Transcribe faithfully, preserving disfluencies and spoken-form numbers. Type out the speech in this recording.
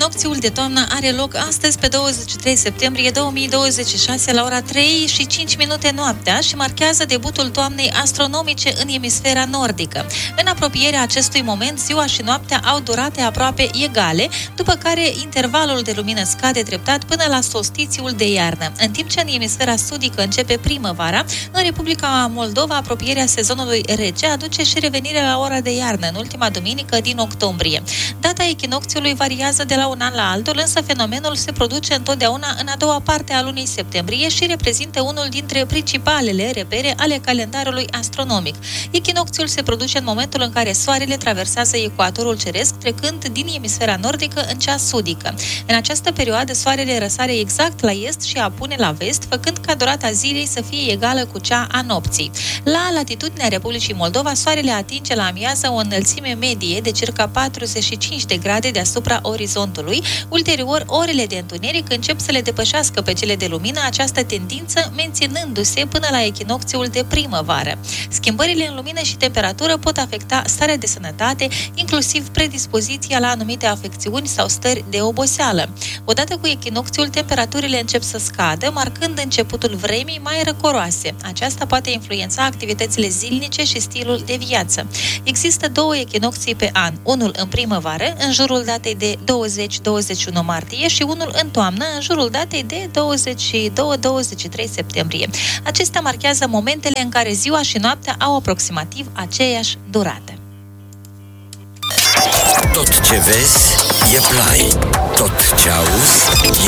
Echinocțiul de toamnă are loc astăzi, pe douăzeci și trei septembrie două mii douăzeci și șase, la ora trei și cinci minute noaptea și marchează debutul toamnei astronomice în emisfera nordică. În apropierea acestui moment, ziua și noaptea au durate aproape egale, după care intervalul de lumină scade treptat până la solstițiul de iarnă. În timp ce în emisfera sudică începe primăvara, în Republica Moldova apropierea sezonului rece aduce și revenirea la ora de iarnă, în ultima duminică din octombrie. Data echinocțiului variază de la un an la altul, însă fenomenul se produce întotdeauna în a doua parte a lunii septembrie și reprezintă unul dintre principalele repere ale calendarului astronomic. Echinocțiul se produce în momentul în care soarele traversează ecuatorul ceresc, trecând din emisfera nordică în cea sudică. În această perioadă, soarele răsare exact la est și apune la vest, făcând ca durata zilei să fie egală cu cea a nopții. La latitudinea Republicii Moldova, soarele atinge la amiază o înălțime medie de circa patruzeci și cinci de grade deasupra orizontului. Ulterior, orele de întuneric încep să le depășească pe cele de lumină, această tendință menținându-se până la echinocțiul de primăvară. Schimbările în lumină și temperatură pot afecta starea de sănătate, inclusiv predispoziția la anumite afecțiuni sau stări de oboseală. Odată cu echinocțiul, temperaturile încep să scadă, marcând începutul vremii mai răcoroase. Aceasta poate influența activitățile zilnice și stilul de viață. Există două echinocții pe an, unul în primăvară, în jurul datei de douăzeci douăzeci și unu martie, și unul în toamnă, în jurul datei de douăzeci și doi douăzeci și trei septembrie. Acestea marchează momentele în care ziua și noaptea au aproximativ aceeași durată. Tot ce vezi e Play. Tot ce auzi